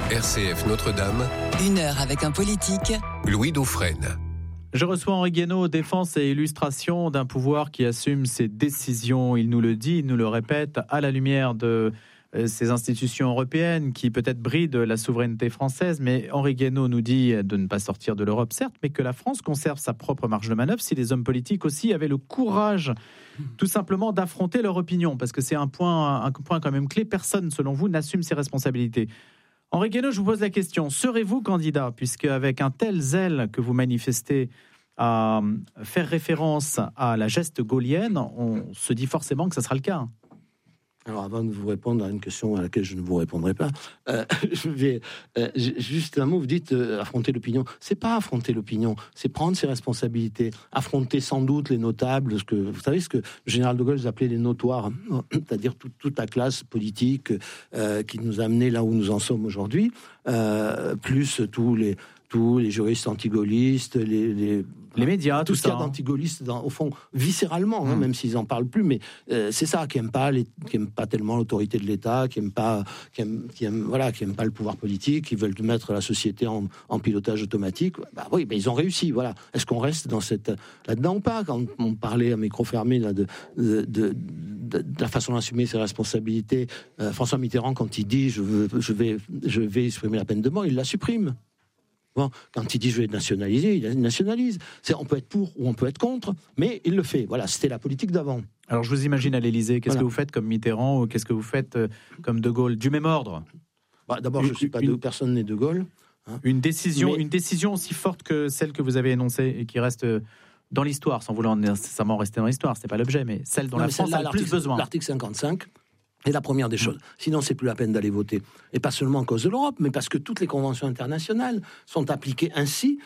RCF Notre-Dame. 1 heure avec un politique. Louis Dauphren. Je reçois Henri Guénaud, défense et illustration d'un pouvoir qui assume ses décisions. Il nous le dit, il nous le répète, à la lumière de ces institutions européennes qui peut-être brident la souveraineté française. Mais Henri Guénaud nous dit de ne pas sortir de l'Europe, certes, mais que la France conserve sa propre marge de manœuvre si les hommes politiques aussi avaient le courage tout simplement d'affronter leur opinion. Parce que c'est un point quand même clé. Personne, selon vous, n'assume ses responsabilités. Henri Guénaud, je vous pose la question, serez-vous candidat, puisque avec un tel zèle que vous manifestez à faire référence à la geste gaulienne, on se dit forcément que ça sera le cas. Alors, avant de vous répondre à une question à laquelle je ne vous répondrai pas, je vais juste un mot. Vous dites affronter l'opinion. C'est pas affronter l'opinion, c'est prendre ses responsabilités, affronter sans doute les notables. Vous savez ce que le général de Gaulle appelait les notoires, c'est-à-dire toute la classe politique qui nous a amenés là où nous en sommes aujourd'hui, plus tous les juristes anti-gaullistes, les médias, tout ce qu'il y a d'anti-gaullistes, au fond, viscéralement, même s'ils n'en parlent plus, mais c'est ça, qui n'aiment pas tellement l'autorité de l'État, qui n'aiment pas le pouvoir politique, qui veulent mettre la société en pilotage automatique. Bah oui, ils ont réussi, voilà. Est-ce qu'on reste là-dedans ou pas? Quand on parlait à micro fermé là, de la façon d'assumer ses responsabilités, François Mitterrand, quand il dit je vais supprimer la peine de mort, il la supprime. Bon, quand il dit je vais nationaliser, il nationalise. On peut être pour ou on peut être contre, mais il le fait. Voilà, c'était la politique d'avant. Alors je vous imagine à l'Élysée, qu'est-ce que vous faites comme Mitterrand ou qu'est-ce que vous faites comme De Gaulle? Du même ordre? D'abord, je ne suis pas personne n'est De Gaulle. Une décision aussi forte que celle que vous avez énoncée et qui reste dans l'histoire, sans vouloir nécessairement rester dans l'histoire, c'est pas l'objet, mais celle dont la France a le plus besoin. L'article 55. C'est la première des choses. Sinon, c'est plus la peine d'aller voter. Et pas seulement à cause de l'Europe, mais parce que toutes les conventions internationales sont appliquées ainsi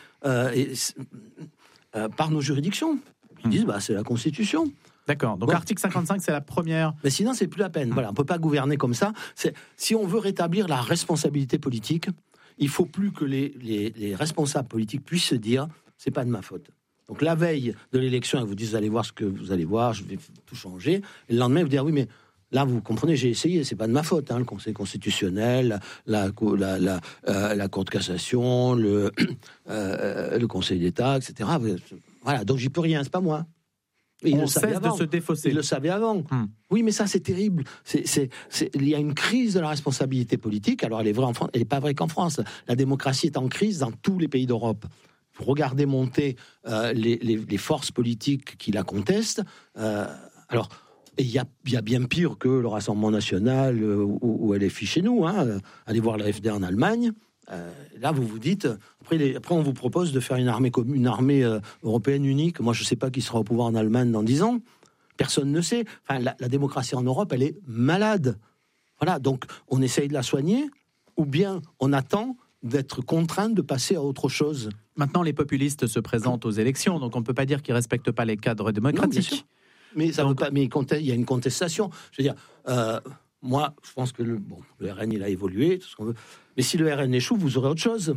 par nos juridictions. Ils disent, c'est la Constitution. D'accord. Donc, article 55, c'est la première. Mais sinon, c'est plus la peine. Voilà, on peut pas gouverner comme ça. Si on veut rétablir la responsabilité politique, il faut plus que les responsables politiques puissent se dire, c'est pas de ma faute. Donc, la veille de l'élection, ils vous disent, vous allez voir ce que vous allez voir, je vais tout changer. Et le lendemain, ils vous disent, oui, mais là, vous comprenez, j'ai essayé, c'est pas de ma faute. Le Conseil constitutionnel, la Cour de cassation, le Conseil d'État, etc. Voilà, donc j'y peux rien, c'est pas moi. On cesse de se défausser. Il le savait avant. Oui, mais ça, c'est terrible. Il y a une crise de la responsabilité politique. Alors, elle est vraie en France, elle n'est pas vraie qu'en France. La démocratie est en crise dans tous les pays d'Europe. Vous regardez monter les forces politiques qui la contestent. Alors... Et il y a bien pire que le Rassemblement National ou LFI chez nous. Allez voir la FD en Allemagne. Là, vous vous dites... Après, on vous propose de faire une armée commune, une armée européenne unique. Moi, je ne sais pas qui sera au pouvoir en Allemagne dans 10 ans. Personne ne sait. Enfin, la démocratie en Europe, elle est malade. Voilà, donc on essaye de la soigner, ou bien on attend d'être contraint de passer à autre chose. Maintenant, les populistes se présentent aux élections, donc on ne peut pas dire qu'ils ne respectent pas les cadres démocratiques. Non, mais ça veut pas. Mais il y a une contestation. Je veux dire, moi, je pense que le RN il a évolué, tout ce qu'on veut. Mais si le RN échoue, vous aurez autre chose.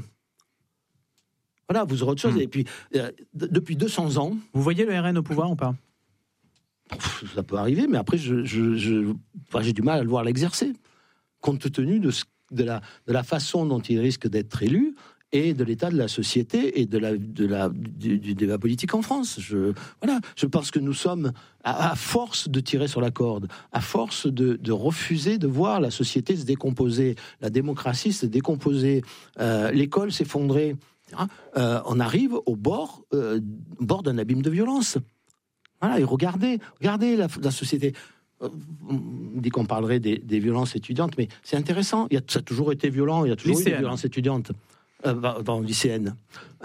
Voilà, vous aurez autre chose. Et puis, depuis 200 ans, vous voyez le RN au pouvoir ou pas? Ça peut arriver, mais après, j'ai du mal à le voir l'exercer, compte tenu de la façon dont il risque d'être élu. Et de l'état de la société et du débat politique en France. Je pense que nous sommes, à force de tirer sur la corde, à force de refuser de voir la société se décomposer, la démocratie se décomposer, l'école s'effondrer, on arrive au bord d'un abîme de violence. Voilà, et regardez la société. On dit qu'on parlerait des violences étudiantes, mais c'est intéressant. Ça a toujours été violent, il y a toujours eu des violences étudiantes. Dans lycéenne.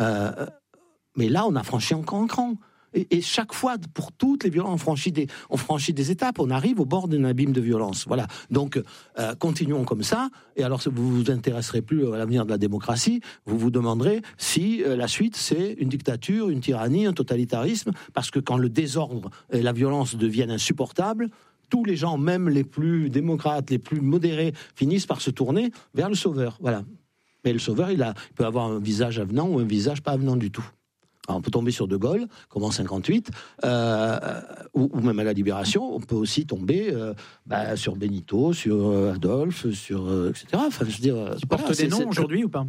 Mais là, on a franchi encore un cran. Et chaque fois, pour toutes les violences, on franchit des étapes, on arrive au bord d'un abîme de violence. Voilà. Donc, continuons comme ça. Et alors, si vous vous intéresserez plus à l'avenir de la démocratie, vous vous demanderez si la suite, c'est une dictature, une tyrannie, un totalitarisme. Parce que quand le désordre et la violence deviennent insupportables, tous les gens, même les plus démocrates, les plus modérés, finissent par se tourner vers le sauveur. Voilà. Mais le sauveur, il peut avoir un visage avenant ou un visage pas avenant du tout. Alors, on peut tomber sur De Gaulle, comme en 58, ou même à la Libération. On peut aussi tomber sur Benito, sur Adolphe, sur etc. Enfin, je veux dire, Ils portent des noms aujourd'hui ou pas?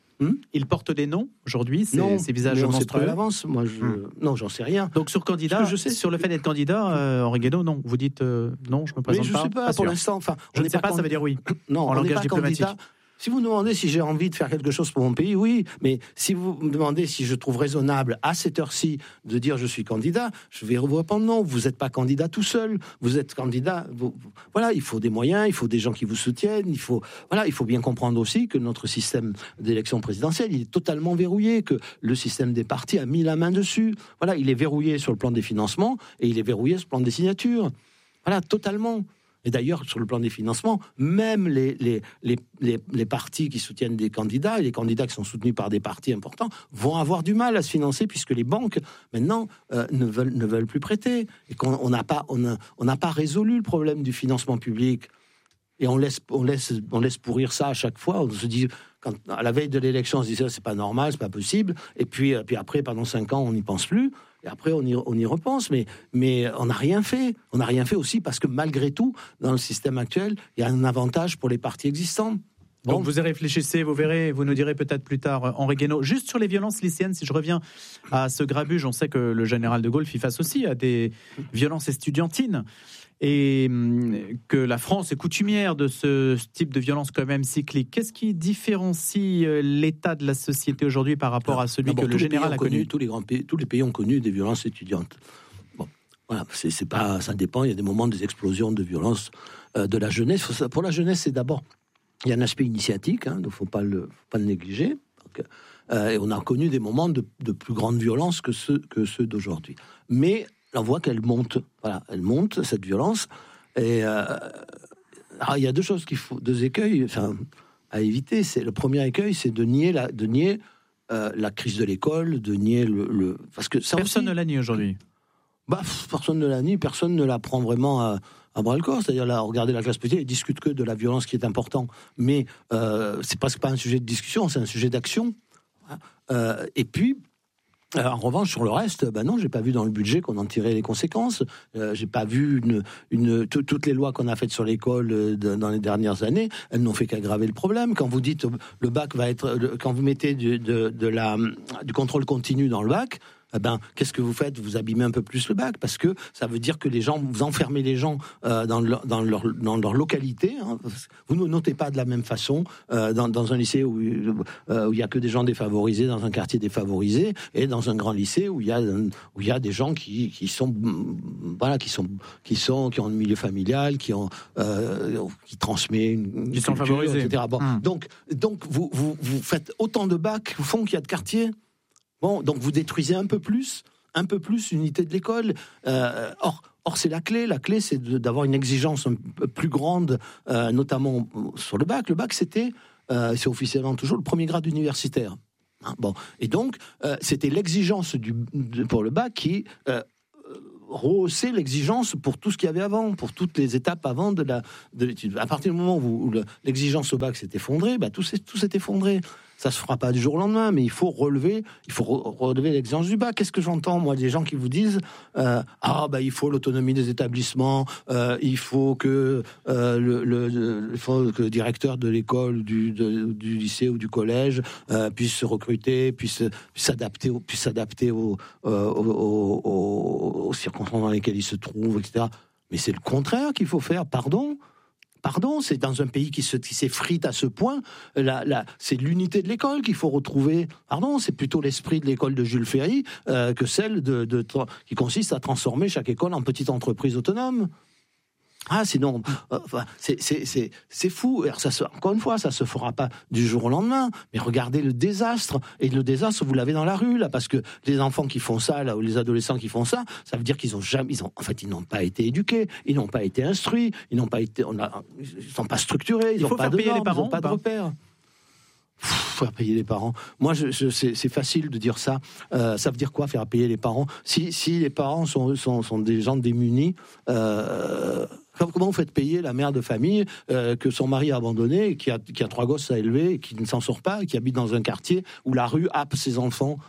Ils portent des noms aujourd'hui, ces visages monstrueux. Non, c'est pas à l'avance. Moi, non, j'en sais rien. Donc sur candidat, sur le fait d'être candidat, Henri Guénaud, non. Vous dites non, je me présente mais je pas. sais pas pour l'instant. Enfin, je ne sais pas, ça veut dire oui. Non, en langage diplomatique. Candidat. Si vous me demandez si j'ai envie de faire quelque chose pour mon pays, oui. Mais si vous me demandez si je trouve raisonnable, à cette heure-ci, de dire je suis candidat, je vais vous répondre non. Vous n'êtes pas candidat tout seul. Vous êtes candidat. Voilà, il faut des moyens, il faut des gens qui vous soutiennent. Il faut bien comprendre aussi que notre système d'élection présidentielle, il est totalement verrouillé, que le système des partis a mis la main dessus. Voilà, il est verrouillé sur le plan des financements et il est verrouillé sur le plan des signatures. Voilà, totalement. Et d'ailleurs, sur le plan des financements, même les partis qui soutiennent des candidats, et les candidats qui sont soutenus par des partis importants, vont avoir du mal à se financer, puisque les banques, maintenant, ne veulent plus prêter. Et qu'on n'a pas résolu le problème du financement public. Et on laisse pourrir ça à chaque fois. On se dit, à la veille de l'élection, on se dit, ça, c'est pas normal, c'est pas possible. Et puis après, pendant 5 ans, on n'y pense plus. Et après, on y repense, mais on n'a rien fait. On n'a rien fait aussi parce que malgré tout, dans le système actuel, il y a un avantage pour les partis existants. Bon. Donc vous y réfléchissez, vous verrez, vous nous direz peut-être plus tard, Henri Guénaud. Juste sur les violences lycéennes, si je reviens à ce grabuge, on sait que le général de Gaulle fit face aussi à des violences estudiantines. Et que la France est coutumière de ce type de violence quand même cyclique. Qu'est-ce qui différencie l'état de la société aujourd'hui par rapport à celui que le général a connu? Tous les pays ont connu des violences étudiantes. Bon, voilà, c'est pas, ça dépend. Il y a des moments des explosions de violence de la jeunesse. Pour la jeunesse, c'est d'abord, il y a un aspect initiatique, donc il ne faut pas le négliger. Donc, et on a connu des moments de plus grande violence que ceux d'aujourd'hui. Mais on voit qu'elle monte. Voilà, elle monte, cette violence. Et alors, il y a deux écueils à éviter. Le premier écueil, c'est de nier la crise de l'école, de nier parce que ça personne aussi, ne la nie aujourd'hui. Personne ne la nie, personne ne la prend vraiment à bras le corps. C'est-à-dire, là, regardez la classe politique, ils discutent que de la violence qui est important. Mais c'est presque pas un sujet de discussion, c'est un sujet d'action. Et puis, en revanche, sur le reste, non, j'ai pas vu dans le budget qu'on en tirait les conséquences. J'ai pas vu toutes les lois qu'on a faites sur l'école dans les dernières années, elles n'ont fait qu'aggraver le problème. Quand vous dites le bac va être, quand vous mettez du contrôle continu dans le bac, qu'est-ce que vous faites? Vous abîmez un peu plus le bac, parce que ça veut dire que vous enfermez les gens dans leur localité. Vous ne notez pas de la même façon dans un lycée où il y a que des gens défavorisés, dans un quartier défavorisé, et dans un grand lycée où il y a des gens qui ont un milieu familial, qui transmet qui sont favorisés, etc. Bon, donc vous faites autant de bacs au fond qu'il y a de quartiers. Bon, donc vous détruisez un peu plus l'unité de l'école. Or, c'est la clé. La clé, c'est d'avoir une exigence un peu plus grande, notamment sur le bac. Le bac, c'est officiellement toujours le premier grade universitaire. Bon, et donc, c'était l'exigence pour le bac qui rehaussait l'exigence pour tout ce qu'il y avait avant, pour toutes les étapes avant de l'étude. À partir du moment où l'exigence au bac s'est effondrée, tout s'est effondré. Ça se fera pas du jour au lendemain, mais il faut relever l'exigence du bac. Qu'est-ce que j'entends, moi, des gens qui vous disent il faut l'autonomie des établissements, il faut que le directeur de l'école, du lycée ou du collège puisse se recruter, puisse s'adapter aux circonstances dans lesquelles il se trouve, etc. Mais c'est le contraire qu'il faut faire. Pardon, c'est dans un pays qui s'effrite à ce point, c'est l'unité de l'école qu'il faut retrouver. Pardon, c'est plutôt l'esprit de l'école de Jules Ferry que celle qui consiste à transformer chaque école en petite entreprise autonome. Sinon, c'est fou. Alors encore une fois, ça se fera pas du jour au lendemain. Mais regardez le désastre. Et le désastre, vous l'avez dans la rue, là, parce que les enfants qui font ça, là, ou les adolescents qui font ça, ça veut dire qu'ils n'ont pas été éduqués, ils n'ont pas été instruits, ils sont pas structurés, ils n'ont pas de normes, ils n'ont pas de repères. Faire payer les parents. Moi, c'est facile de dire ça. Ça veut dire quoi, faire payer les parents? Si les parents sont des gens démunis, comment vous faites payer la mère de famille que son mari a abandonné, qui a 3 gosses à élever, qui ne s'en sort pas, qui habite dans un quartier où la rue happe ses enfants?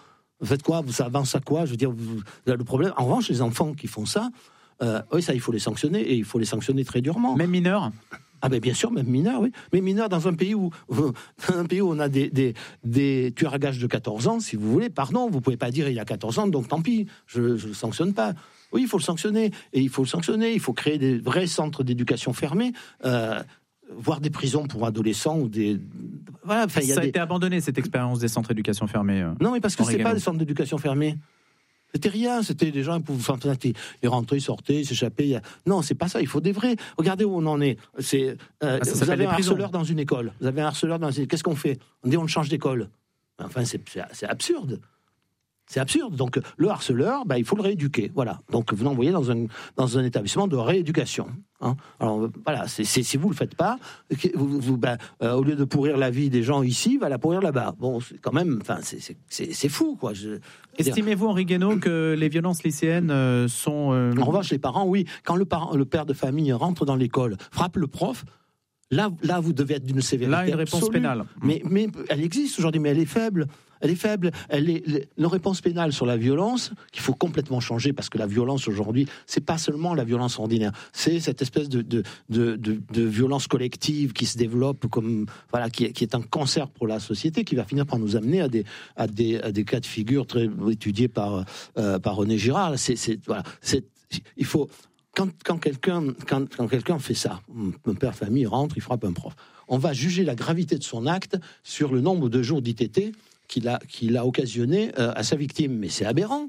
Vous faites quoi? Ça avance à quoi? Je veux dire, le problème. En revanche, les enfants qui font ça, oui, ça, il faut les sanctionner, et il faut les sanctionner très durement. Même mineurs? Ah ben bien sûr, même mineurs, oui. Mais mineurs dans un pays où on a des tueurs à gages de 14 ans, si vous voulez, pardon, vous pouvez pas dire il a 14 ans, donc tant pis, je le sanctionne pas. Oui, il faut le sanctionner, et il faut créer des vrais centres d'éducation fermés, voire des prisons pour adolescents ou des... Voilà, enfin, ça a été abandonné, cette expérience des centres d'éducation fermés. Non, mais parce que c'est pas des centres d'éducation fermés. C'était rien, c'était des gens qui ils rentraient, ils sortaient, ils s'échappaient. Non, c'est pas ça, il faut des vrais. Regardez où on en est. Vous avez un harceleur dans une école. Qu'est-ce qu'on fait? On dit on le change d'école. Enfin, c'est absurde. C'est absurde. Donc, le harceleur, il faut le rééduquer. Voilà. Donc, vous l'envoyez dans un établissement de rééducation. Hein. Alors, voilà, si vous ne le faites pas, au lieu de pourrir la vie des gens ici, va la pourrir là-bas. Bon, c'est quand même, c'est fou, quoi. Estimez-vous, Henri Guénaud, que les violences lycéennes sont... En revanche, les parents, oui. Quand le père de famille rentre dans l'école, frappe le prof, là, vous devez être d'une sévérité là, une réponse absolue. pénale. Mais elle existe aujourd'hui, mais elle est faible. La réponse pénale sur la violence, qu'il faut complètement changer, parce que la violence aujourd'hui, c'est pas seulement la violence ordinaire, c'est cette espèce de violence collective qui se développe qui est un cancer pour la société, qui va finir par nous amener à des cas de figure très étudiés par René Girard. Il faut quand quelqu'un fait ça, un père de famille rentre, il frappe un prof. On va juger la gravité de son acte sur le nombre de jours d'ITT qu'il a occasionné à sa victime. Mais c'est aberrant.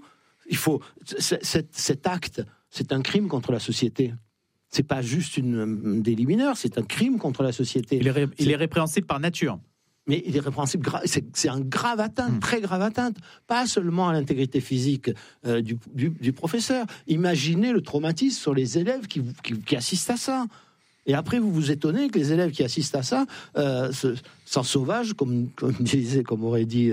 Cet acte, c'est un crime contre la société. C'est pas juste un délit mineur, c'est un crime contre la société. Il est répréhensible par nature. Mais il est répréhensible, c'est un grave atteinte, très grave atteinte, pas seulement à l'intégrité physique du professeur. Imaginez le traumatisme sur les élèves qui assistent à ça. Et après, vous vous étonnez que les élèves qui assistent à ça s'en sauvagent, comme aurait dit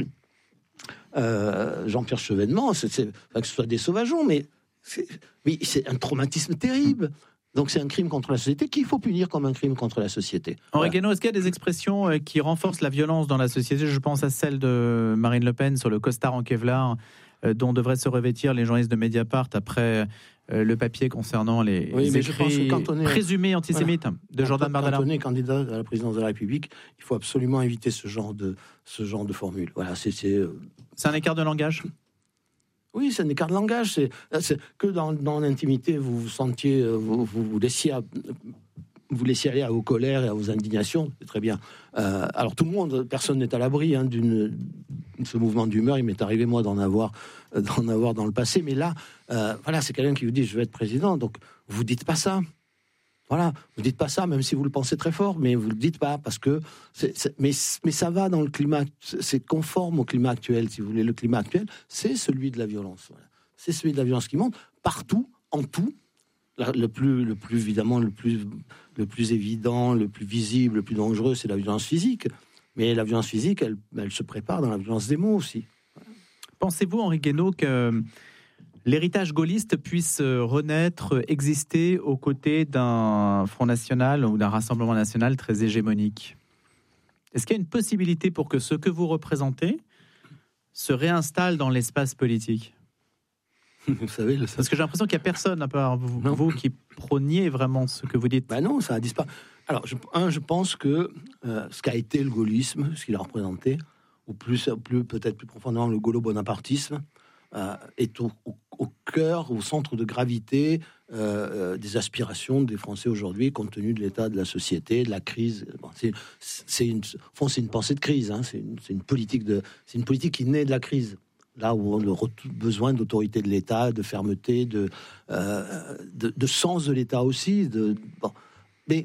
Jean-Pierre Chevènement, que ce soit des sauvageons, mais c'est un traumatisme terrible. Donc c'est un crime contre la société qu'il faut punir comme un crime contre la société. Henri Guénaud, est-ce qu'il y a des expressions qui renforcent la violence dans la société? Je pense à celle de Marine Le Pen sur le costard en Kevlar, dont devraient se revêtir les journalistes de Mediapart après le papier concernant les écrits présumés antisémites de Jordan Bardella. Quand on est candidat à la présidence de la République, il faut absolument éviter ce genre de formule. Voilà, c'est un écart de langage. Oui, c'est un écart de langage. C'est que dans l'intimité, vous sentiez, vous laissiez aller à vos colères et à vos indignations. C'est très bien. Alors tout le monde, personne n'est à l'abri de ce mouvement d'humeur. Il m'est arrivé moi d'en avoir dans le passé. Mais là, c'est quelqu'un qui vous dit je veux être président. Donc vous dites pas ça. Voilà, vous dites pas ça, même si vous le pensez très fort, mais vous le dites pas parce que mais ça va dans le climat, c'est conforme au climat actuel, si vous voulez. Le climat actuel, c'est celui de la violence. Voilà. C'est celui de la violence qui monte partout, en tout. Le plus évidemment, le plus évident, le plus visible, le plus dangereux, c'est la violence physique. Mais la violence physique, elle se prépare dans la violence des mots aussi. Voilà. Pensez-vous, Henri Guénaud, que l'héritage gaulliste puisse renaître, exister aux côtés d'un Front National ou d'un Rassemblement National très hégémonique? Est-ce qu'il y a une possibilité pour que ce que vous représentez se réinstalle dans l'espace politique? Vous savez, parce que j'ai l'impression qu'il n'y a personne, à part vous qui prôniez vraiment ce que vous dites. Non, ça a disparu. Alors, je pense que ce qu'a été le gaullisme, ce qu'il a représenté, ou peut-être plus profondément le gaulo-bonapartisme, est au cœur, au centre de gravité des aspirations des Français aujourd'hui, compte tenu de l'état de la société, de la crise. Bon, c'est une pensée de crise. Hein, c'est une politique qui naît de la crise. Là où on a besoin d'autorité de l'État, de fermeté, de sens de l'État aussi. Mais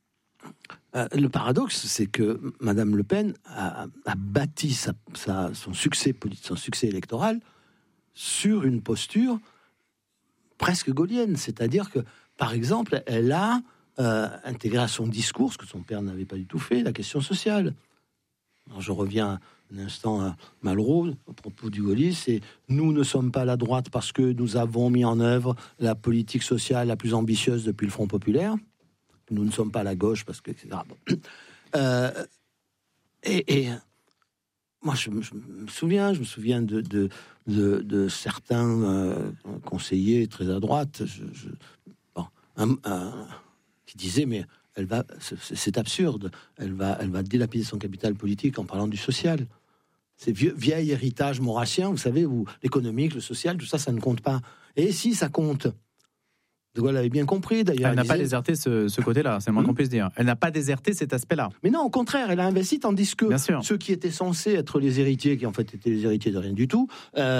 le paradoxe, c'est que Madame Le Pen a bâti son succès électoral sur une posture presque gaulienne. C'est-à-dire que, par exemple, elle a intégré à son discours, ce que son père n'avait pas du tout fait, la question sociale. Alors, je reviens un instant à Malraux, à propos du gaullisme, c'est « Nous ne sommes pas la droite parce que nous avons mis en œuvre la politique sociale la plus ambitieuse depuis le Front populaire. Nous ne sommes pas la gauche parce que... etc. » moi, je me souviens de certains conseillers très à droite qui disaient, mais c'est absurde, elle va dilapider son capital politique en parlant du social. C'est vieil héritage maurassien, vous savez, où l'économique, le social, tout ça, ça ne compte pas. Et si ça compte, De Gaulle l'avait bien compris, d'ailleurs. Elle n'a pas déserté ce côté-là, c'est le moins qu'on puisse dire. Elle n'a pas déserté cet aspect-là. Mais non, au contraire, elle a investi, tandis que ceux qui étaient censés être les héritiers, qui en fait étaient les héritiers de rien du tout,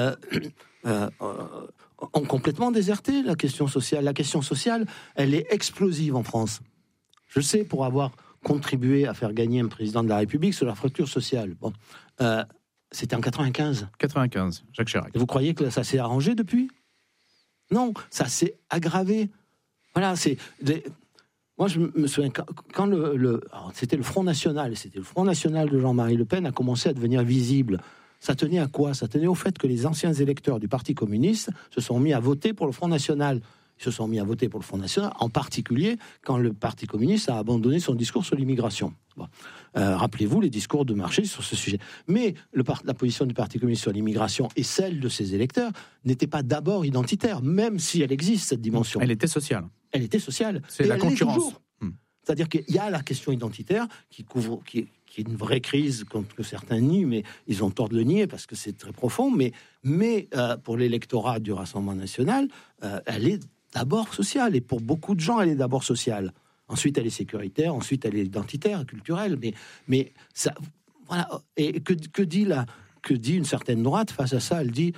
ont complètement déserté la question sociale. La question sociale, elle est explosive en France. Je sais, pour avoir contribué à faire gagner un président de la République sur la fracture sociale. Bon, c'était en 95. 95, Jacques Chirac. Et vous croyez que ça s'est arrangé depuis ? Non, ça s'est aggravé. Voilà, moi, je me souviens, quand c'était le Front National, de Jean-Marie Le Pen a commencé à devenir visible. Ça tenait à quoi ? Ça tenait au fait que les anciens électeurs du Parti communiste se sont mis à voter pour le Front National. Ils se sont mis à voter pour le Front National, en particulier quand le Parti communiste a abandonné son discours sur l'immigration. Bon. Rappelez-vous les discours de Marché sur ce sujet. Mais la position du Parti communiste sur l'immigration et celle de ses électeurs n'était pas d'abord identitaire, même si elle existe, cette dimension. Elle était sociale. Elle était sociale. C'est la concurrence. C'est-à-dire qu'il y a la question identitaire qui est une vraie crise que certains nient, mais ils ont tort de le nier parce que c'est très profond. Mais pour l'électorat du Rassemblement national, elle est d'abord sociale. Et pour beaucoup de gens, elle est d'abord sociale. Ensuite, elle est sécuritaire. Ensuite, elle est identitaire, culturelle. Mais ça, voilà. Et que dit une certaine droite face à ça ? Elle dit,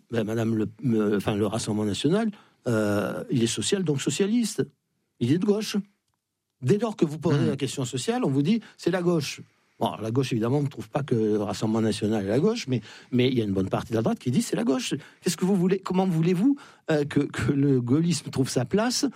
le Rassemblement national, il est social, donc socialiste. Il est de gauche. Dès lors que vous posez la question sociale, on vous dit c'est la gauche. Bon, la gauche, évidemment, ne trouve pas que le Rassemblement national est la gauche, mais il y a une bonne partie de la droite qui dit c'est la gauche. Qu'est-ce que vous voulez ? Comment voulez-vous que le gaullisme trouve sa place,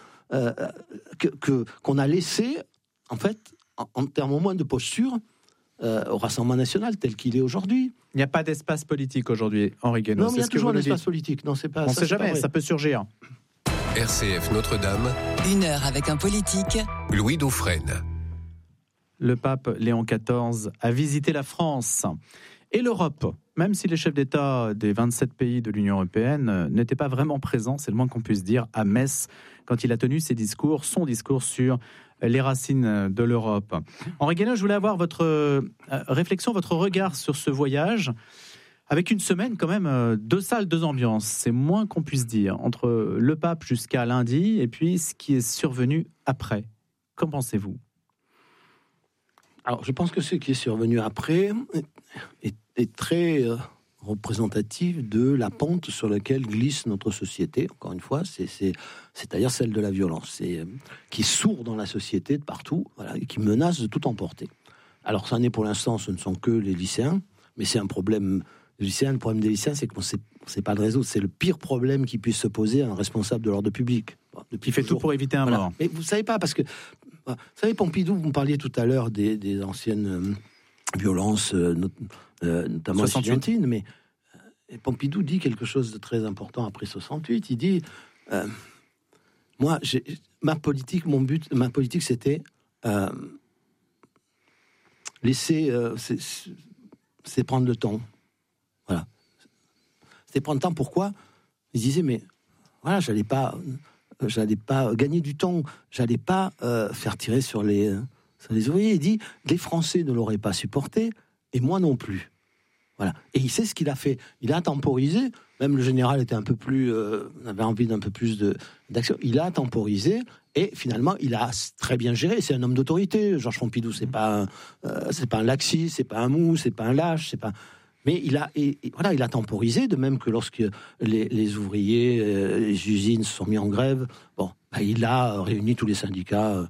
qu'on a laissé, en fait, en termes au moins de posture, au Rassemblement national tel qu'il est aujourd'hui ? Il n'y a pas d'espace politique aujourd'hui, Henri Guénaud. Non, mais il y a toujours un espace politique. Non, c'est pas. On ne sait jamais, ça peut surgir. RCF Notre-Dame. 1 heure avec un politique. Louis Dauphren. Le pape Léon XIV a visité la France et l'Europe, même si les chefs d'État des 27 pays de l'Union européenne n'étaient pas vraiment présents, c'est le moins qu'on puisse dire, à Metz, quand il a tenu son discours sur les racines de l'Europe. Henri Guénaud, je voulais avoir votre réflexion, votre regard sur ce voyage, avec une semaine quand même, 2 salles, 2 ambiances, c'est moins qu'on puisse dire, entre le pape jusqu'à lundi et puis ce qui est survenu après. Qu'en pensez-vous ? Alors, je pense que ce qui est survenu après est très représentatif de la pente sur laquelle glisse notre société. Encore une fois, c'est-à-dire celle de la violence, qui sourd dans la société de partout, voilà, et qui menace de tout emporter. Alors, ça n'est pour l'instant, ce ne sont que les lycéens, mais c'est un problème. Le problème des lycéens, c'est qu'on ne sait pas le résoudre. C'est le pire problème qui puisse se poser à un responsable de l'ordre public. Il fait tout pour éviter un mort. Mais vous ne savez pas, parce que vous savez, Pompidou, vous me parliez tout à l'heure des anciennes violences, notamment estudiantines, mais Pompidou dit quelque chose de très important après 68. Il dit moi, ma politique, c'était laisser, c'est prendre le temps. Voilà. C'était prendre le temps. Pourquoi ? Il disait, mais voilà, j'allais pas gagner du temps, j'allais pas faire tirer sur les ouvriers. Il dit, les Français ne l'auraient pas supporté, et moi non plus. Voilà. Et il sait ce qu'il a fait. Il a temporisé, même le général était un peu plus, avait envie d'un peu plus d'action. Il a temporisé, et finalement, il a très bien géré. C'est un homme d'autorité, Georges Pompidou. C'est pas un laxiste, c'est pas un mou, c'est pas un lâche, c'est pas. Mais il a temporisé, de même que lorsque les ouvriers, les usines se sont mis en grève, il a réuni tous les syndicats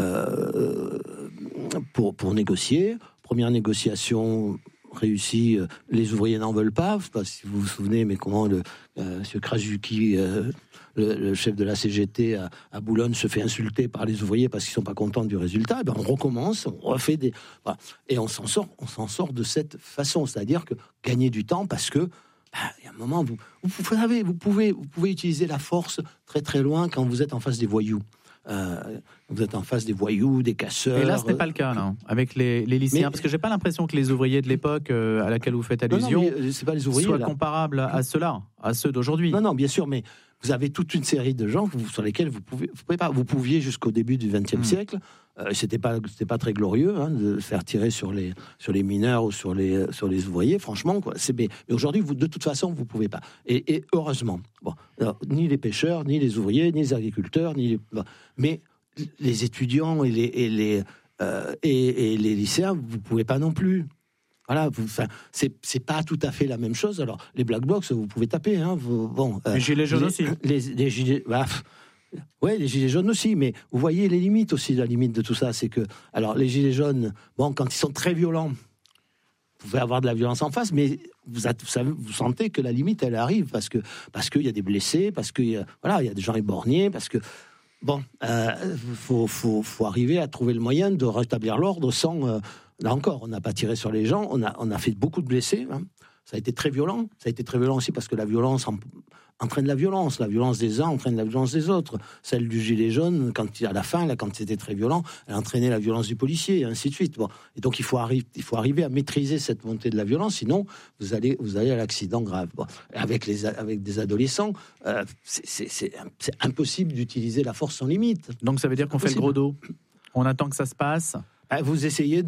pour négocier. Première négociation réussie, les ouvriers n'en veulent pas. Je ne sais pas si vous vous souvenez, mais comment M. Krasuki, le chef de la CGT à Boulogne, se fait insulter par les ouvriers parce qu'ils ne sont pas contents du résultat. On recommence, on refait des... Voilà. Et on s'en sort de cette façon. C'est-à-dire que gagner du temps, parce que il y a un moment, vous pouvez utiliser la force très très loin quand vous êtes en face des voyous. vous êtes en face des voyous, des casseurs. Et là, ce n'est pas le cas, là, avec les lycéens, parce que j'ai pas l'impression que les ouvriers de l'époque à laquelle vous faites allusion c'est pas les ouvriers, soient là. comparables à ceux-là, à ceux d'aujourd'hui. Non, bien sûr, mais vous avez toute une série de gens sur lesquels vous pouvez pas. Vous pouviez jusqu'au début du XXe siècle. C'était pas très glorieux de faire tirer sur les mineurs ou sur les ouvriers, franchement, quoi. Mais aujourd'hui, de toute façon, vous pouvez pas. Et heureusement, alors, ni les pêcheurs, ni les ouvriers, ni les agriculteurs, mais les étudiants et les lycéens, vous pouvez pas non plus. Voilà, c'est pas tout à fait la même chose. Alors, les black blocs, vous pouvez taper. Les gilets jaunes aussi. Les gilets. Ouais, les gilets jaunes aussi, mais vous voyez les limites aussi. La limite de tout ça, c'est que, alors, les gilets jaunes, quand ils sont très violents, vous pouvez avoir de la violence en face, mais vous sentez que la limite, elle arrive parce qu'il y a des blessés, parce qu'il y a des gens éborgnés, parce que faut arriver à trouver le moyen de rétablir l'ordre sans. Là encore, on n'a pas tiré sur les gens, on a fait beaucoup de blessés. Ça a été très violent. Ça a été très violent aussi parce que la violence entraîne la violence. La violence des uns entraîne la violence des autres. Celle du gilet jaune, à la fin, quand c'était très violent, elle entraînait la violence du policier, et ainsi de suite. Et donc il faut arriver à maîtriser cette montée de la violence, sinon vous allez à l'accident grave. Avec des adolescents, c'est impossible d'utiliser la force sans limite. Donc ça veut dire qu'on fait le gros dos. On attend que ça se passe. Vous essayez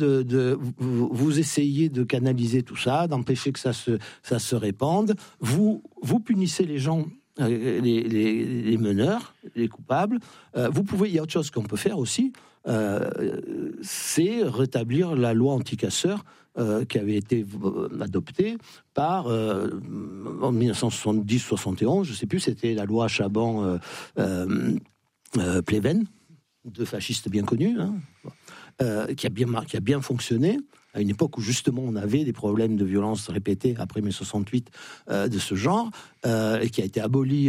de canaliser tout ça, d'empêcher que ça se répande. Vous punissez les gens, les meneurs, les coupables. Il y a autre chose qu'on peut faire aussi, c'est rétablir la loi anti-casseurs qui avait été adoptée en 1970-71, je ne sais plus, c'était la loi Chaban-Pleven, deux fascistes bien connus, qui a bien fonctionné à une époque où justement on avait des problèmes de violence répétés après mai 68 de ce genre, et qui a été abolie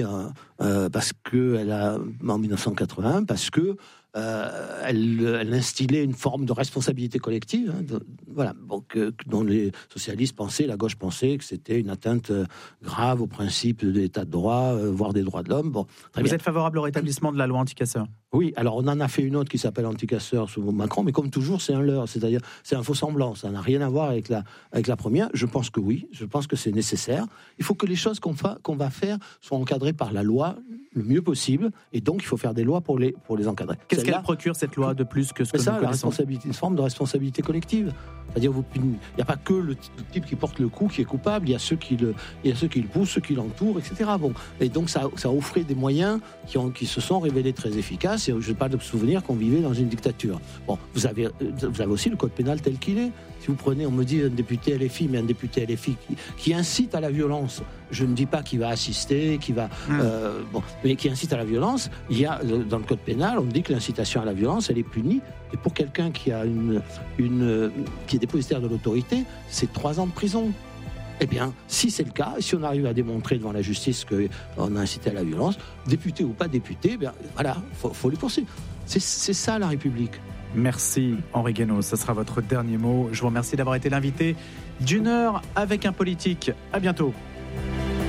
en 1981 parce que elle instillait une forme de responsabilité collective, dont les socialistes pensaient, la gauche pensait que c'était une atteinte grave au principe de l'état de droit, voire des droits de l'homme. Vous êtes favorable au rétablissement de la loi anti-casseurs ? Oui, alors on en a fait une autre qui s'appelle anti-casseurs sous Macron, mais comme toujours, c'est un leurre, c'est-à-dire c'est un faux semblant, ça n'a rien à voir avec la première. Je pense que oui, je pense que c'est nécessaire. Il faut que les choses qu'on va faire soient encadrées par la loi le mieux possible, et donc il faut faire des lois pour les encadrer. Qu'est-ce qu'elle procure, cette loi, de plus que ce que nous connaissons ? Une forme de responsabilité collective. C'est-à-dire, il n'y a pas que le type qui porte le coup qui est coupable, il y a ceux qui le poussent, ceux qui l'entourent, etc. Et donc ça offrait des moyens qui se sont révélés très efficaces. Et je n'ai pas de souvenir qu'on vivait dans une dictature. Vous avez aussi le code pénal tel qu'il est. Si vous prenez, on me dit un député LFI, mais un député LFI qui incite à la violence, je ne dis pas qu'il va assister, mais qui incite à la violence, il y a dans le code pénal, on dit que l'incitation à la violence, elle est punie. Et pour quelqu'un qui est dépositaire de l'autorité, c'est 3 ans de prison. Eh bien, si c'est le cas, si on arrive à démontrer devant la justice qu'on a incité à la violence, député ou pas député, faut les poursuivre. C'est ça la République. Merci Henri Guénaud, ça sera votre dernier mot. Je vous remercie d'avoir été l'invité d'1 heure avec un politique. À bientôt.